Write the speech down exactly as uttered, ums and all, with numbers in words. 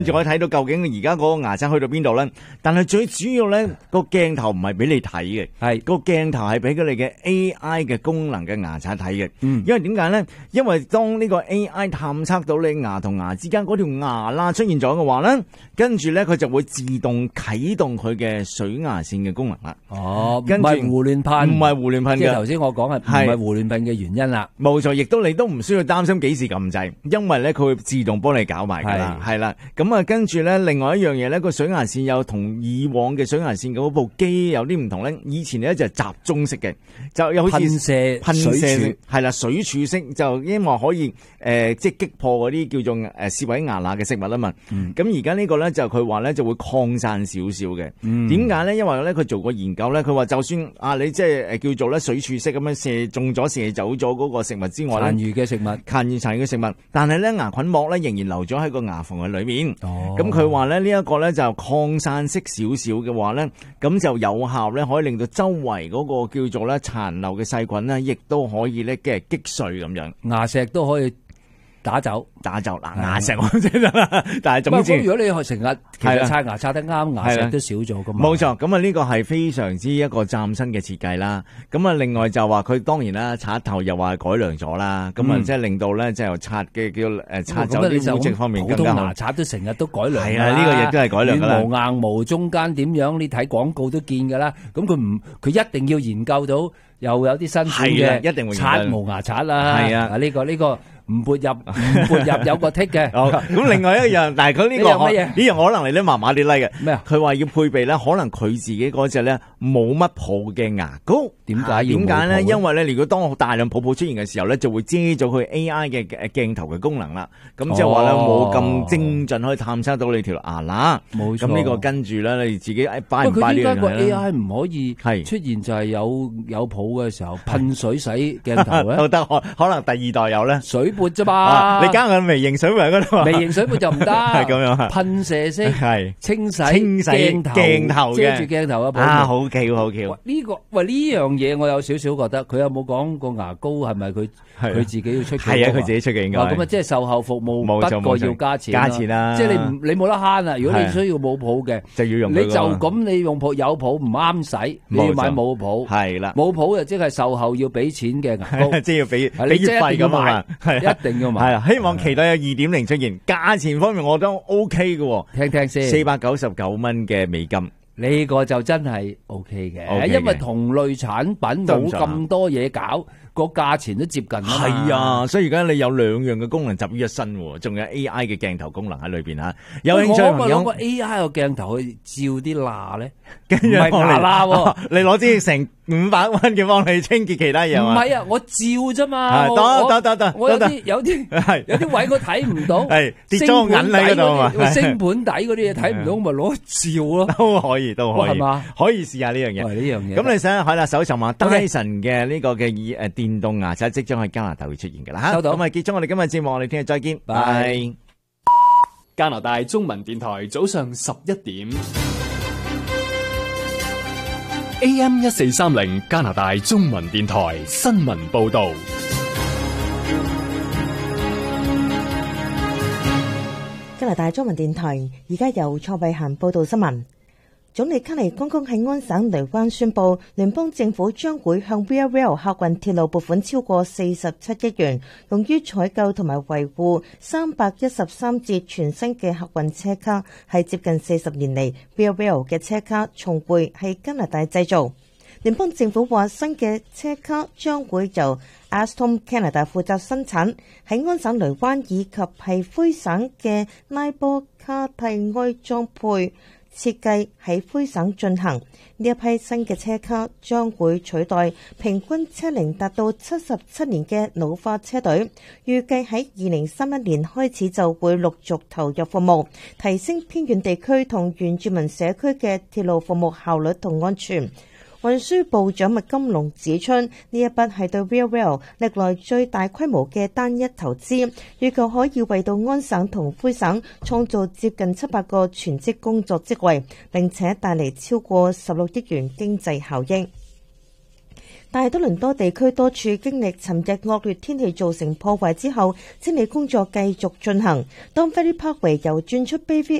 就可以睇到究竟而家嗰個牙刷去到邊度咧？但係最主要咧，個鏡頭唔係俾你睇嘅，係個鏡頭係俾佢哋嘅 A I 嘅功能嘅牙刷睇嘅。嗯，因為點解咧？因為當呢個 A I 探測到你牙同牙之間嗰條牙罅出現咗嘅話咧，跟住咧佢就會自動啟動佢嘅水牙線嘅功能啦。 哦， 跟住唔係胡亂噴， 唔係胡亂噴嘅。 即係頭先我講係唔係胡亂噴嘅原因啦。 冇錯，亦都你都唔需要擔心幾時撳掣，因為咧佢會自動幫你搞埋噶啦，係啦。咁啊，跟住咧，另外一樣嘢咧，個水牙線有同以往嘅水牙線嗰部機有啲唔同咧。以前咧就係集中式嘅，就又好似噴射噴射水係啦，水柱式就因為可以誒、呃，即係擊破嗰啲叫做誒攝喺牙罅嘅食物啊嘛。咁而家呢個咧就佢話咧就會擴散少少嘅。點解咧？因為咧佢做過研究咧，佢話就算啊你即係誒叫做咧水柱式咁樣射中咗射走咗嗰個食物之外咧， 殘餘嘅食物， 殘餘殘餘嘅食物，但係咧牙菌膜咧仍然留咗喺個牙縫嘅裏面。 哦， 咁佢話咧呢一個咧就擴散式少少嘅話咧，咁就有效咧可以令到周圍嗰個叫做咧殘留嘅細菌咧，亦都可以咧嘅擊碎咁樣， 牙石都可以打走。 打走嗱牙石我知得啦，但係總之如果你成日其實刷牙刷得啱，牙石都少咗噶嘛。 冇錯，咁啊呢個係非常之一個嶄新嘅設計啦。咁啊另外就話佢當然啦，刷頭又話改良咗啦，咁啊即係令到咧即係刷嘅叫誒刷走啲污漬方面更加好。 普通牙刷都成日都改良。 係啊，呢個亦都係改良噶啦。 軟毛硬毛中間點樣？你睇廣告都見噶啦。咁佢唔佢一定要研究到又有啲新款嘅， 一定會刷毛牙刷啦。 係啊， 呢個呢個。唔撥入，唔撥入有個剔嘅。 咁另外一樣，但係佢呢個乜嘢？ 呢樣可能你都麻麻地 like 嘅。 咩啊？ 佢話要配備咧，可能佢自己嗰隻咧冇乜泡嘅牙膏。 點解？ 點解咧？因為咧，如果當大量泡泡出現嘅時候咧，就會遮咗佢 A I 嘅鏡頭嘅功能啦。咁即係話咧，冇咁精準可以探測到你條牙罅。冇錯。咁呢個跟住咧，你自己擺唔擺呢樣嘢咧？ 佢點解個 A I 唔可以出現就係有有泡嘅時候噴水洗鏡頭咧？ 都得，可能第二代有咧。 水撥啫嘛， 你加個微型水撥喺嗰度， 微型水撥就唔得， 係咁樣， 噴射式係清洗清洗鏡頭鏡頭遮住鏡頭啊， 啊好巧好巧。 呢個喂呢樣嘢我有少少覺得，佢有冇講個牙膏係咪佢佢自己要出？ 係啊，佢自己出嘅應該。 咁啊，即係售後服務，不過要加錢， 加錢啦。 即係你唔你冇得慳啊！如果你需要冇泡嘅， 就要用。 你就咁你用泡有泡唔啱使，你要買冇泡。係啦，冇泡就即係售後要俾錢嘅牙膏， 即係要俾俾月費咁啊，係一定要買。 係啊，希望期待有二點零出現。價錢方面我都 OK 嘅， 聽聽先， 四百九十九蚊嘅美金， 呢個就真係 OK 嘅，因為同類產品冇咁多嘢搞。個價錢都接近啊！ 係啊，所以而家你有兩樣嘅功能集於一身，仲有 A I 嘅鏡頭功能喺裏邊吓。有興趣朋友， 我攞個 A I 個鏡頭去照啲罅咧， 唔係牙罅，你攞啲成五百蚊嘅幫你清潔其他嘢。 唔係啊，我照啫嘛。 得得得得， 我有啲有啲係有啲位我睇唔到， 係跌咗個銀喺嗰度啊。 星盤底嗰啲嘢睇唔到，咪攞照咯。 都可以，都可以，係嘛？ 可以試下呢樣嘢。 呢樣嘢。 咁你想係啦，搜尋下 Dyson 嘅呢個嘅以誒。電動牙刷即將喺加拿大會出現㗎啦，收到。咁啊，結束我哋今日節目，我哋聽日再見，拜。 加拿大中文電台早上十一點 ，A M 一四三零加拿大中文電台新聞報道。 加拿大中文電台而家由蔡慧嫻報道新聞。總理卡尼剛剛喺安省雷灣宣布，聯邦政府將會向 Via Rail 客運鐵路撥款超過四十七億元，用於採購同埋維護三百一十三節全新嘅客運車卡，係接近四十年嚟 Via Rail 嘅車卡重回係加拿大製造。聯邦政府話，新嘅車卡將會由 Alstom Canada 負責生產，喺安省雷灣以及係魁省嘅拉波卡蒂埃裝配。設計喺魁省進行，呢一批新嘅車卡將會取代平均車齡達到七十七年嘅老化車隊，預計喺二零三一年開始就會陸續投入服務，提升偏遠地區同原住民社區嘅鐵路服務效率同安全。運輸部長麥金龍指出，呢一筆係對 Via Rail 歷來最大規模嘅單一投資，預計可以為到安省同魁省創造接近七百個全職工作職位，並且帶嚟超過十六億元經濟效益。 但係多倫多地區多處經歷尋日惡劣天氣造成破壞之後，清理工作繼續進行。當 Ferry Parkway 由轉出 Bayview